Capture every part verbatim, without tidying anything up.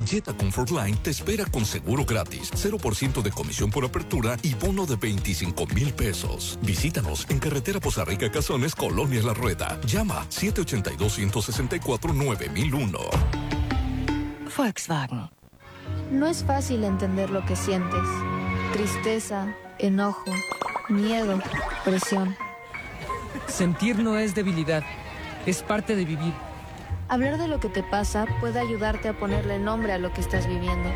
Jetta Comfort Line te espera con seguro gratis, cero por ciento de comisión por apertura y bono de veinticinco mil pesos. Visítanos en Carretera Poza Rica Cazones, Colonia La Rueda. Llama siete ocho dos, uno seis cuatro, nueve mil uno. Volkswagen. No es fácil entender lo que sientes. Tristeza, enojo, miedo, presión. Sentir no es debilidad, es parte de vivir. Hablar de lo que te pasa puede ayudarte a ponerle nombre a lo que estás viviendo.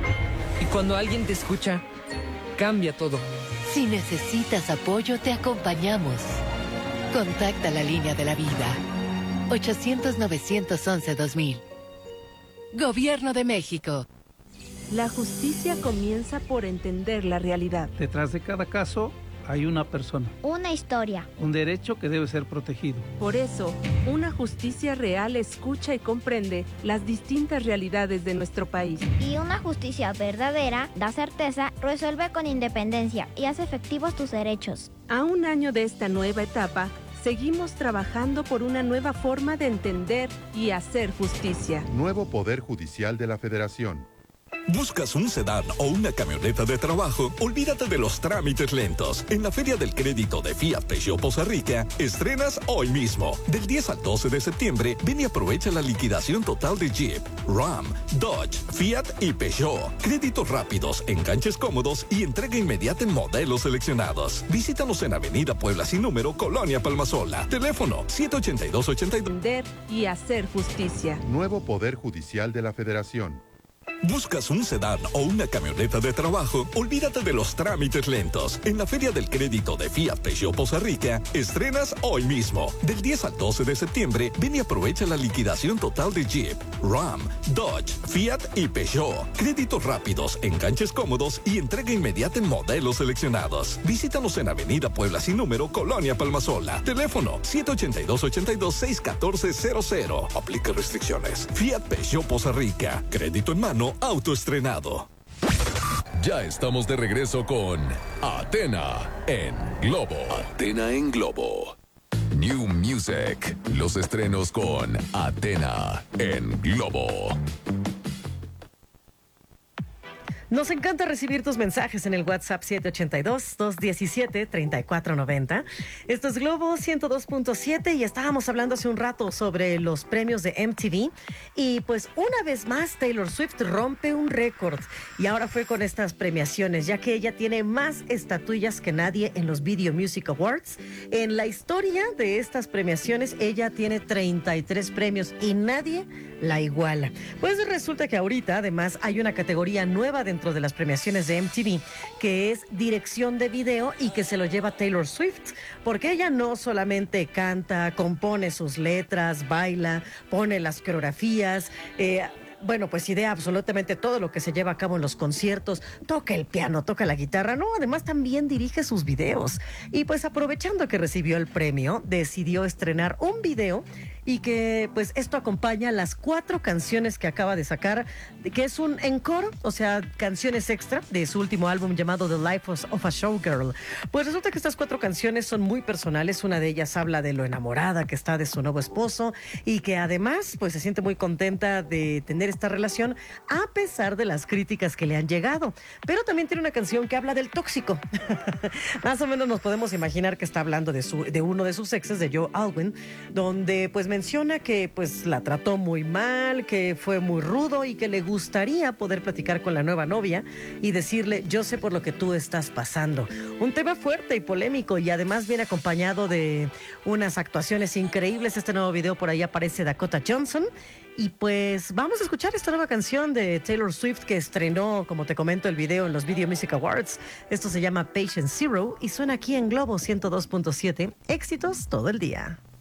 Y cuando alguien te escucha, cambia todo. Si necesitas apoyo, te acompañamos. Contacta la línea de la vida. ochocientos, novecientos once, dos mil. Gobierno de México. La justicia comienza por entender la realidad. Detrás de cada caso hay una persona. Una historia. Un derecho que debe ser protegido. Por eso, una justicia real escucha y comprende las distintas realidades de nuestro país. Y una justicia verdadera da certeza, resuelve con independencia y hace efectivos tus derechos. A un año de esta nueva etapa, seguimos trabajando por una nueva forma de entender y hacer justicia. Nuevo Poder Judicial de la Federación. ¿Buscas un sedán o una camioneta de trabajo? Olvídate de los trámites lentos. En la Feria del Crédito de Fiat Peugeot Poza Rica, estrenas hoy mismo. Del diez al doce de septiembre, ven y aprovecha la liquidación total de Jeep, Ram, Dodge, Fiat y Peugeot. Créditos rápidos, enganches cómodos y entrega inmediata en modelos seleccionados. Visítanos en Avenida Puebla sin número, Colonia Palmasola. Teléfono siete ocho dos, ocho dos. Entender y hacer justicia. Nuevo Poder Judicial de la Federación. ¿Buscas un sedán o una camioneta de trabajo? Olvídate de los trámites lentos. En la Feria del Crédito de Fiat Peugeot Poza Rica, estrenas hoy mismo. Del diez al doce de septiembre, ven y aprovecha la liquidación total de Jeep, Ram, Dodge, Fiat y Peugeot. Créditos rápidos, enganches cómodos y entrega inmediata en modelos seleccionados. Visítanos en Avenida Puebla sin número, Colonia Palmasola. Teléfono siete ocho dos, ocho dos, seis uno cuatro cero cero. Aplica restricciones. Fiat Peugeot Poza Rica. Crédito en mano, autoestrenado. Ya estamos de regreso con Atena en Globo. Atena en Globo. New Music. Los estrenos con Atena en Globo. Nos encanta recibir tus mensajes en el WhatsApp siete ocho dos, dos uno siete, tres cuatro nueve cero. Esto es Globo ciento dos punto siete y estábamos hablando hace un rato sobre los premios de M T V y pues una vez más Taylor Swift rompe un récord y ahora fue con estas premiaciones, ya que ella tiene más estatuillas que nadie en los Video Music Awards. En la historia de estas premiaciones ella tiene treinta y tres premios y nadie la iguala. Pues resulta que ahorita además hay una categoría nueva dentro de las premiaciones de M T V, que es dirección de video y que se lo lleva Taylor Swift, porque ella no solamente canta, compone sus letras, baila, pone las coreografías, eh, bueno, pues idea absolutamente todo lo que se lleva a cabo en los conciertos, toca el piano, toca la guitarra, no, además también dirige sus videos. Y pues aprovechando que recibió el premio, decidió estrenar un video y que pues esto acompaña las cuatro canciones que acaba de sacar, que es un encore, o sea, canciones extra de su último álbum llamado The Life of a Showgirl. Pues resulta que estas cuatro canciones son muy personales, una de ellas habla de lo enamorada que está de su nuevo esposo y que además pues se siente muy contenta de tener esta relación a pesar de las críticas que le han llegado. Pero también tiene una canción que habla del tóxico. Más o menos nos podemos imaginar que está hablando de, su, de uno de sus exes, de Joe Alwyn, donde pues menciona que pues la trató muy mal, que fue muy rudo y que le gustaría poder platicar con la nueva novia y decirle, yo sé por lo que tú estás pasando. Un tema fuerte y polémico y además viene acompañado de unas actuaciones increíbles. Este nuevo video, por ahí aparece Dakota Johnson. Y pues vamos a escuchar esta nueva canción de Taylor Swift que estrenó, como te comento, el video en los Video Music Awards. Esto se llama Patient Zero y suena aquí en Globo ciento dos punto siete. Éxitos todo el día.